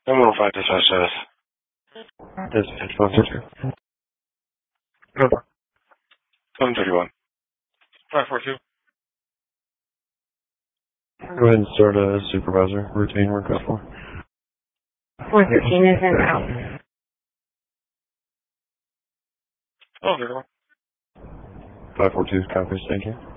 5 dispatch status. Dispatch 122. Go. 731. 542. Go ahead and start a supervisor routine work up for. 413 is in route. Oh, there you go. 542 copies, thank you.